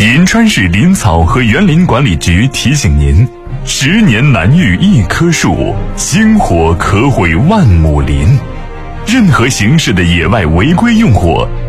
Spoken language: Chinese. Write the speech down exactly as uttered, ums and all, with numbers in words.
银川市林草和园林管理局提醒您：十年难遇一棵树，星火可毁万亩林。任何形式的野外违规用火